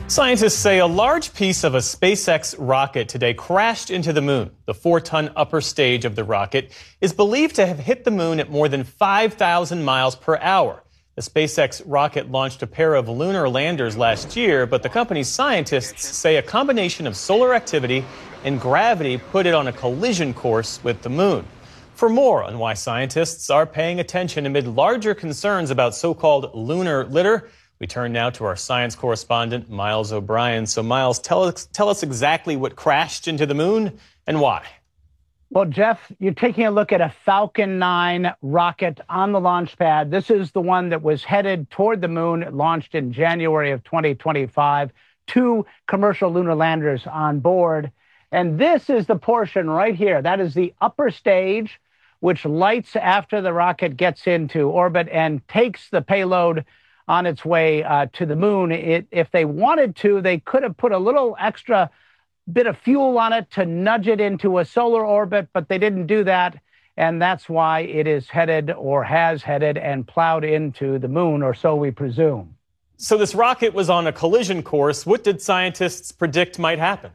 Scientists say a large piece of a SpaceX rocket today crashed into the moon. The 4-ton upper stage of the rocket is believed to have hit the moon at more than 5,000 miles per hour. The SpaceX rocket launched a pair of lunar landers last year, but the company's scientists say a combination of solar activity and gravity put it on a collision course with the moon. For more on why scientists are paying attention amid larger concerns about so-called lunar litter, we turn now to our science correspondent, Miles O'Brien. So, Miles, tell us exactly what crashed into the moon and why. Well, Jeff, you're taking a look at a Falcon 9 rocket on the launch pad. This is the one that was headed toward the moon, launched in January of 2025. 2 commercial lunar landers on board. And this is the portion right here. That is the upper stage, which lights after the rocket gets into orbit and takes the payload on its way to the moon. If they wanted to, they could have put a little extra bit of fuel on it to nudge it into a solar orbit, but they didn't do that. And that's why it is headed or has headed and plowed into the moon, or so we presume. So this rocket was on a collision course. What did scientists predict might happen?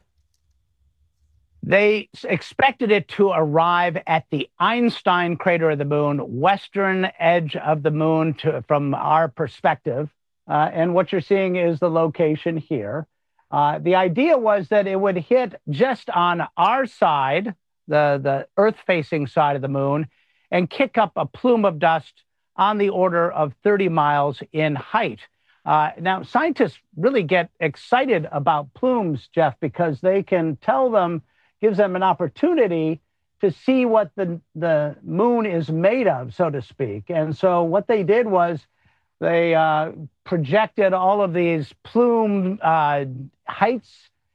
They expected it to arrive at the Einstein crater of the moon, western edge of the moon from our perspective. And what you're seeing is the location here. The idea was that it would hit just on our side, the Earth-facing side of the moon, and kick up a plume of dust on the order of 30 miles in height. Now, scientists really get excited about plumes, Jeff, because they can gives them an opportunity to see what the moon is made of, so to speak. And so what they did was they projected all of these plume heights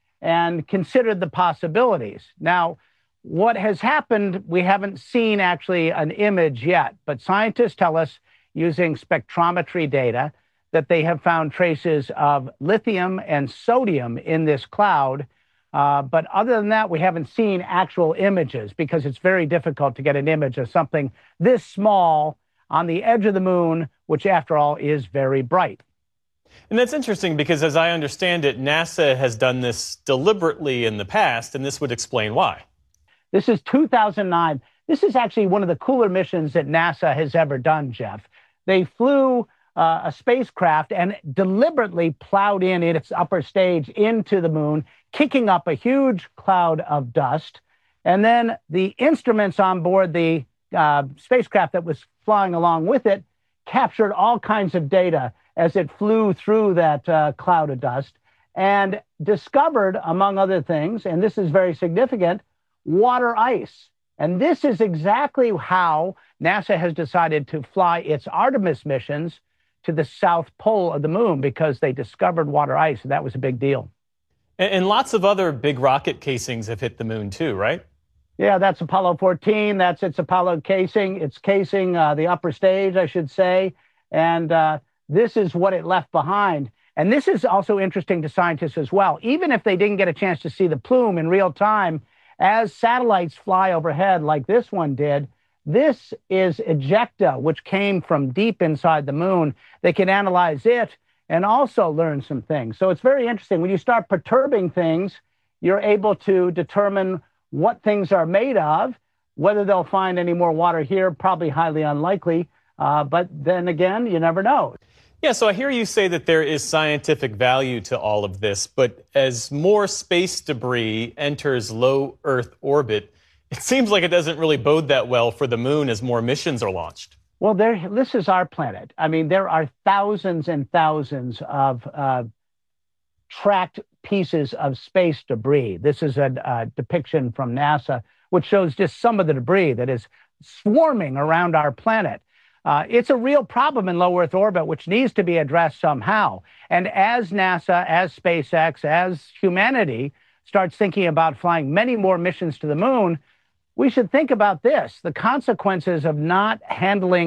and considered the possibilities. Now, what has happened, we haven't seen actually an image yet, but scientists tell us using spectrometry data that they have found traces of lithium and sodium in this cloud. But other than that, we haven't seen actual images because it's very difficult to get an image of something this small on the edge of the moon, which, after all, is very bright. And that's interesting because, as I understand it, NASA has done this deliberately in the past, and this would explain why. This is 2009. This is actually one of the cooler missions that NASA has ever done, Jeff. They flew a spacecraft and deliberately plowed in its upper stage into the moon, kicking up a huge cloud of dust. And then the instruments on board the spacecraft that was flying along with it captured all kinds of data as it flew through that cloud of dust and discovered, among other things, and this is very significant, water ice. And this is exactly how NASA has decided to fly its Artemis missions to the south pole of the moon, because they discovered water ice, and that was a big deal. And lots of other big rocket casings have hit the moon too, right? Yeah, that's Apollo 14. That's its Apollo casing. It's casing the upper stage, I should say. And this is what it left behind. And this is also interesting to scientists as well. Even if they didn't get a chance to see the plume in real time, as satellites fly overhead like this one did, this is ejecta, which came from deep inside the moon. They can analyze it and also learn some things. So it's very interesting. When you start perturbing things, you're able to determine what things are made of. Whether they'll find any more water here, probably highly unlikely. But then again, you never know. Yeah, so I hear you say that there is scientific value to all of this, but as more space debris enters low Earth orbit, it seems like it doesn't really bode that well for the moon as more missions are launched. Well, this is our planet. I mean, there are thousands and thousands of tracked pieces of space debris. This is a depiction from NASA, which shows just some of the debris that is swarming around our planet. It's a real problem in low Earth orbit, which needs to be addressed somehow. And as NASA, as SpaceX, as humanity starts thinking about flying many more missions to the moon, we should think about this, the consequences of not handling